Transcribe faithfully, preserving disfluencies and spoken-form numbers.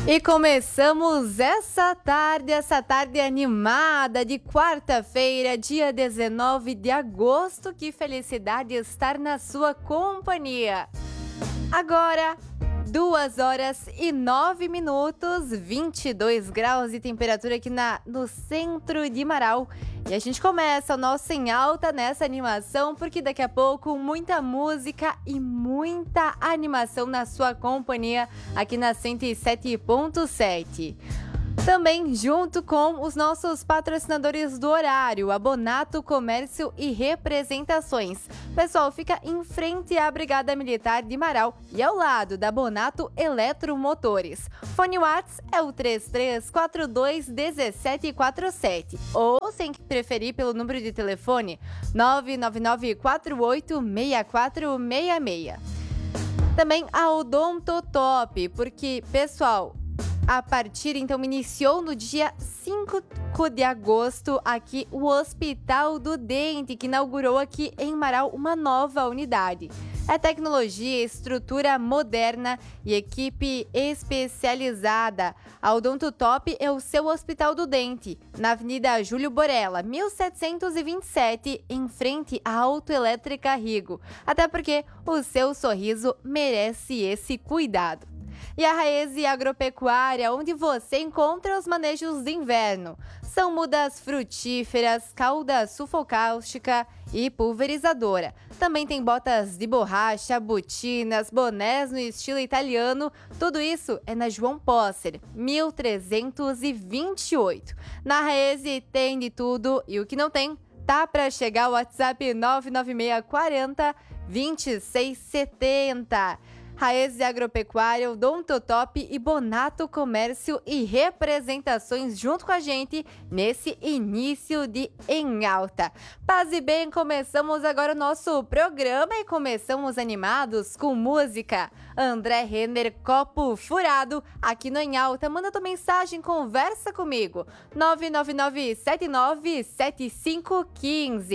E começamos essa tarde, essa tarde animada de quarta-feira, dia dezenove de agosto. Que felicidade estar na sua companhia. Agora, duas horas e nove minutos, vinte e dois graus de temperatura aqui na, no centro de Marau. E a gente começa o nosso Em Alta nessa animação, porque daqui a pouco muita música e muita animação na sua companhia aqui na cento e sete ponto sete. Também junto com os nossos patrocinadores do horário, a Bonato Comércio e Representações. Pessoal, fica em frente à Brigada Militar de Marau e ao lado da Bonato Eletromotores. Fone Whats é o três três quatro dois um sete quatro sete ou, sem preferir, pelo número de telefone nove nove nove quatro oito seis quatro seis seis. Também a Odontotop, porque, pessoal, a partir, então, iniciou no dia cinco de agosto aqui o Hospital do Dente, que inaugurou aqui em Marau uma nova unidade. É tecnologia, estrutura moderna e equipe especializada. A Odontotop é o seu Hospital do Dente, na Avenida Júlio Borella, mil setecentos e vinte e sete, em frente à Autoelétrica Rigo. Até porque o seu sorriso merece esse cuidado. E a Raese Agropecuária, onde você encontra os manejos de inverno. São mudas frutíferas, cauda sulfocáustica e pulverizadora. Também tem botas de borracha, botinas, bonés no estilo italiano. Tudo isso é na João Posser, mil trezentos e vinte e oito. Na Raese tem de tudo e o que não tem tá para chegar. O WhatsApp nove nove seis quatro zero dois seis sete zero. Raese Agropecuária, Odontotop e Bonato Comércio e Representações junto com a gente nesse início de Em Alta. Paz e bem, começamos agora o nosso programa e começamos animados com música. André Renner, Copo Furado, aqui no Em Alta. Manda tua mensagem, conversa comigo. nove nove nove sete nove sete cinco um cinco.